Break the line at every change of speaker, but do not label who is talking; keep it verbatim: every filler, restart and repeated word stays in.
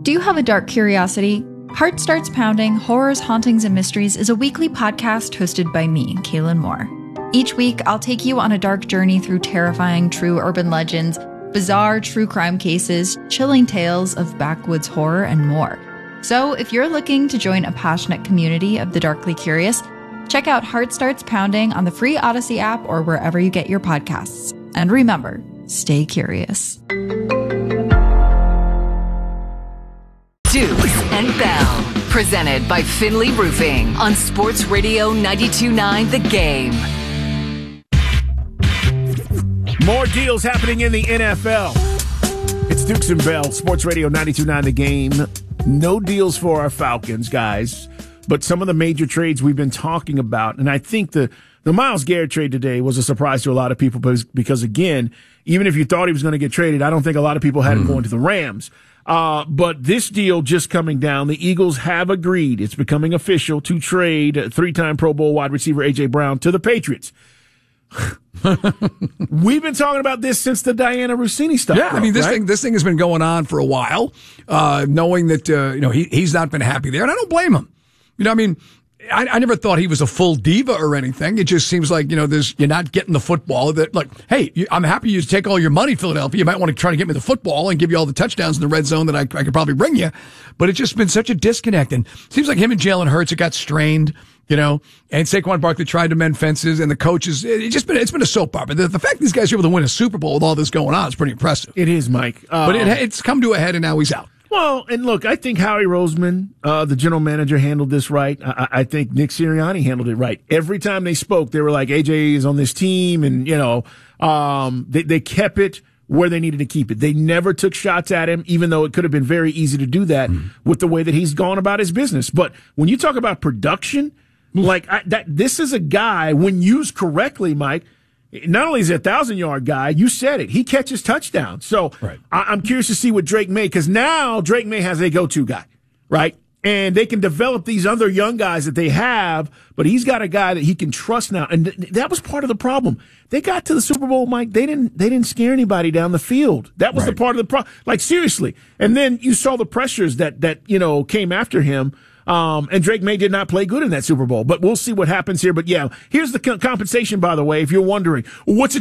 Do you have a dark curiosity? Heart Starts Pounding, Horrors, Hauntings, and Mysteries is a weekly podcast hosted by me, Kaylin Moore. Each week, I'll take you on a dark journey through terrifying true urban legends, bizarre true crime cases, chilling tales of backwoods horror, and more. So if you're looking to join a passionate community of the darkly curious, check out Heart Starts Pounding on the free Odyssey app or wherever you get your podcasts. And remember, stay curious.
Dukes and Bell, presented by Finley Roofing on Sports Radio ninety-two point nine The Game.
More deals happening in the N F L. It's Dukes and Bell, Sports Radio ninety-two point nine The Game. No deals for our Falcons, guys, but some of the major trades we've been talking about, and I think the, the Myles Garrett trade today was a surprise to a lot of people because, because again, even if you thought he was going to get traded, I don't think a lot of people had him going to the Rams. Uh, but this deal just coming down, the Eagles have agreed, it's becoming official, to trade three-time Pro Bowl wide receiver A J. Brown to the Patriots. We've been talking about this since the Diana Rossini stuff.
Yeah,
though,
I mean, this
right?
thing this thing has been going on for a while, uh, knowing that uh, you know he he's not been happy there, and I don't blame him. You know, I mean, I, I never thought he was a full diva or anything. It just seems like, you know, there's you're not getting the football. That like, hey, you, I'm happy you take all your money, Philadelphia. You might want to try to get me the football and give you all the touchdowns in the red zone that I, I could probably bring you. But it's just been such a disconnect, and it seems like him and Jalen Hurts, it got strained. You know, and Saquon Barkley tried to mend fences, and the coaches, it, it just been, it's been a soap opera. The, the fact these guys are able to win a Super Bowl with all this going on is pretty impressive.
It is, Mike. Uh,
but it, it's come to a head, and now he's out.
Well, and look, I think Howie Roseman, uh, the general manager, handled this right. I, I think Nick Sirianni handled it right. Every time they spoke, they were like, A J is on this team, and, you know, um, they, they kept it where they needed to keep it. They never took shots at him, even though it could have been very easy to do that mm. with the way that he's gone about his business. But when you talk about production, like I, that, this is a guy, when used correctly, Mike, not only is he a thousand-yard guy, you said it, he catches touchdowns. So
right.
I, I'm curious to see what Drake May, because now Drake May has a go-to guy, right? And they can develop these other young guys that they have, but he's got a guy that he can trust now. And th- that was part of the problem. They got to the Super Bowl, Mike. They didn't. They didn't scare anybody down the field. That was
right.
the part of the problem. Like seriously. And then you saw the pressures that that you know came after him. Um, and Drake May did not play good in that Super Bowl, but we'll see what happens here. But yeah, here's the co- compensation, by the way, if you're wondering, what's it